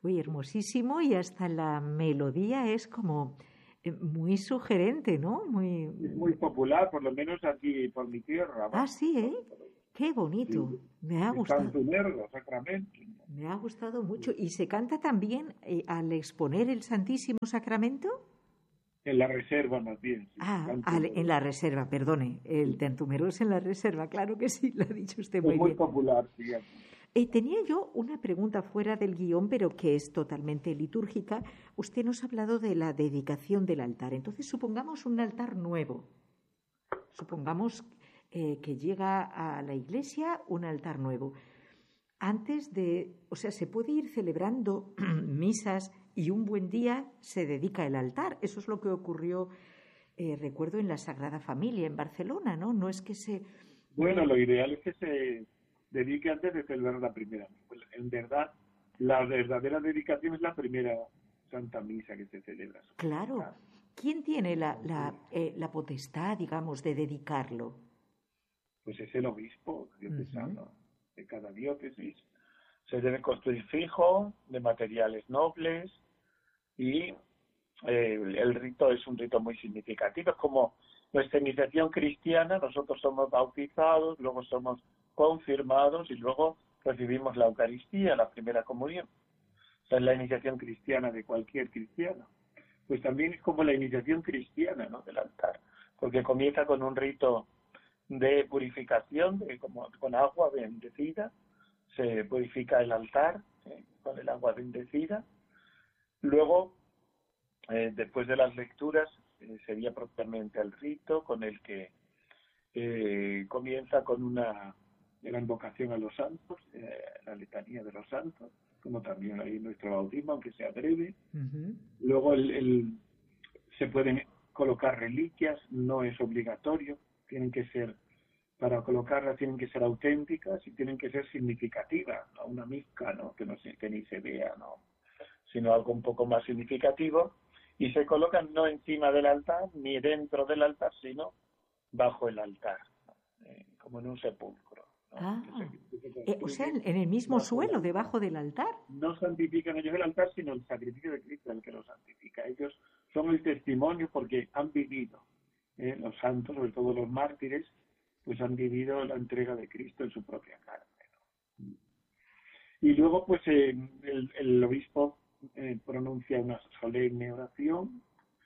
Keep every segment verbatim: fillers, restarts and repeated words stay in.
Uy, hermosísimo, y hasta la melodía es como eh, muy sugerente, ¿no? Muy... Es muy popular, por lo menos aquí por mi tierra, Ah, vamos. sí, ¿eh? Qué bonito. Sí, Me ha es gustado. cancionero, Sacramento. Me ha gustado mucho. ¿Y se canta también eh, al exponer el Santísimo Sacramento? En la reserva más bien, sí, se Ah, canta en al- la en la reserva. reserva, perdone. El Sí. tentumero es en la reserva, claro que sí, lo ha dicho usted Es muy muy bien. popular, sí, aquí. Eh, tenía yo una pregunta fuera del guión, pero que es totalmente litúrgica. Usted nos ha hablado de la dedicación del altar. Entonces, supongamos un altar nuevo. Supongamos eh, que llega a la iglesia un altar nuevo. Antes de, o sea, se puede ir celebrando misas y un buen día se dedica el altar. Eso es lo que ocurrió, eh, recuerdo, en la Sagrada Familia en Barcelona, ¿no? No es que se... Bueno, lo ideal es que se dedique antes de celebrar la primera. Pues, en verdad, la verdadera dedicación es la primera Santa Misa que se celebra. Claro. ¿Quién tiene la, la, eh, la potestad, digamos, de dedicarlo? Pues es el obispo diocesano Uh-huh. de cada diócesis. Se debe construir fijo, de materiales nobles, y eh, el rito es un rito muy significativo. Es como nuestra iniciación cristiana, nosotros somos bautizados, luego somos confirmados y luego recibimos la Eucaristía, la primera comunión. Esa es la iniciación cristiana de cualquier cristiano. Pues también es como la iniciación cristiana, ¿no?, del altar, porque comienza con un rito de purificación, de, como, con agua bendecida, se purifica el altar eh, con el agua bendecida. Luego, eh, después de las lecturas, eh, sería propiamente el rito con el que eh, comienza con una gran invocación a los santos, eh, la letanía de los santos, como también hay en nuestro bautismo, aunque sea breve. Uh-huh. Luego el, el, se pueden colocar reliquias, no es obligatorio, tienen que ser, para colocarlas tienen que ser auténticas y tienen que ser significativas, no una mizca, ¿no?, que no se, que ni se vea, no, sino algo un poco más significativo, y se colocan no encima del altar ni dentro del altar, sino bajo el altar, ¿no?, eh, como en un sepulcro, ¿no? Ah, Que se eh, o sea, en el mismo suelo, debajo del altar. No santifican ellos el altar, sino el sacrificio de Cristo el que lo santifica. Ellos son el testimonio porque han vivido, eh, los santos, sobre todo los mártires, pues han vivido la entrega de Cristo en su propia carne, ¿no? Y luego, pues, eh, el, el obispo eh, pronuncia una solemne oración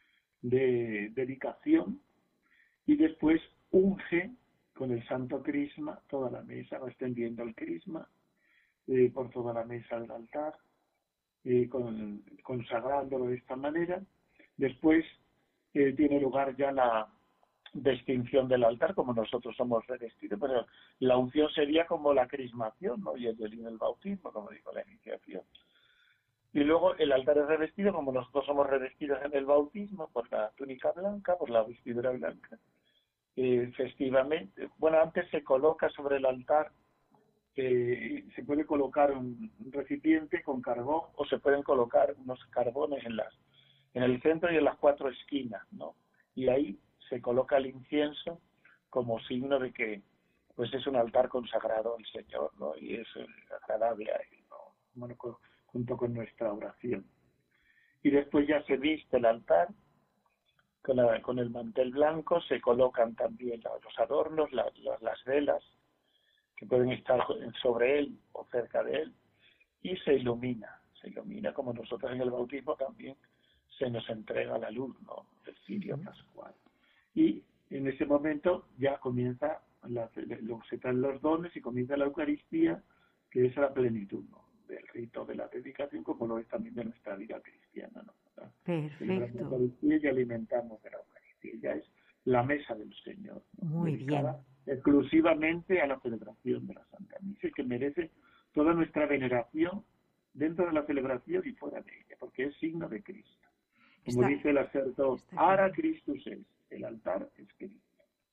de dedicación y después unge con el santo crisma toda la mesa, va extendiendo el crisma eh, por toda la mesa del altar, eh, con, consagrándolo de esta manera. Después eh, tiene lugar ya la distinción del altar, como nosotros somos revestidos, pero la unción sería como la crismación, ¿no?, y el, el bautismo, como digo, la iniciación. Y luego el altar es revestido, como nosotros somos revestidos en el bautismo, por la túnica blanca, por la vestidura blanca. Eh, festivamente, bueno, antes se coloca sobre el altar, eh, se puede colocar un, un recipiente con carbón, o se pueden colocar unos carbones en las en el centro y en las cuatro esquinas, ¿no? Y ahí se coloca el incienso como signo de que pues es un altar consagrado al Señor, ¿no?, y es agradable a Él, ¿no?, bueno, con, junto con nuestra oración. Y después ya se viste el altar con, la, con el mantel blanco, se colocan también los adornos, la, la, las velas que pueden estar sobre él o cerca de él, y se ilumina, se ilumina como nosotros en el bautismo también se nos entrega la luz, ¿no?, del cirio uh-huh. pascual. Y en ese momento ya comienza, la, se dan los dones y comienza la Eucaristía, que es la plenitud, ¿no?, del rito de la dedicación, como lo es también de nuestra vida cristiana, ¿no? Perfecto. Celebramos la Eucaristía y alimentamos de la Eucaristía, ya es la mesa del Señor, ¿no?, muy dedicada bien, exclusivamente a la celebración de la Santa Misa, y que merece toda nuestra veneración dentro de la celebración y fuera de ella, porque es signo de Cristo. Como está, dice el acerto, ara Christus es, el altar es Cristo.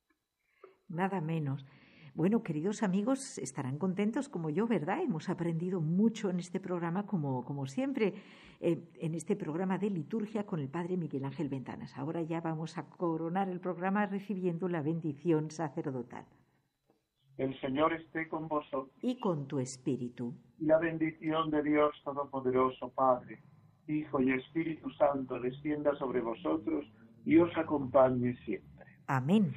Nada menos. Bueno, queridos amigos, estarán contentos como yo, ¿verdad? Hemos aprendido mucho en este programa, como, como siempre, eh, en este programa de liturgia con el Padre Miguel Ángel Ventanas. Ahora ya vamos a coronar el programa recibiendo la bendición sacerdotal. El Señor esté con vosotros. Y con tu espíritu. Y la bendición de Dios Todopoderoso, Padre, Hijo y Espíritu Santo, descienda sobre vosotros y os acompañe siempre. Amén.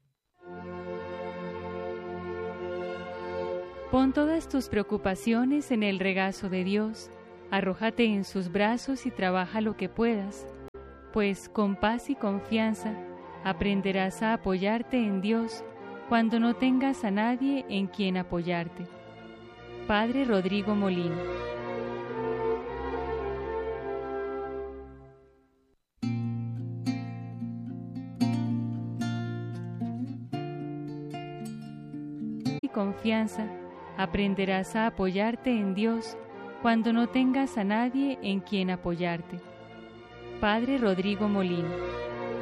Pon todas tus preocupaciones en el regazo de Dios, arrójate en sus brazos y trabaja lo que puedas, pues con paz y confianza aprenderás a apoyarte en Dios cuando no tengas a nadie en quien apoyarte. Padre Rodrigo Molina. Y confianza aprenderás a apoyarte en Dios cuando no tengas a nadie en quien apoyarte. Padre Rodrigo Molina.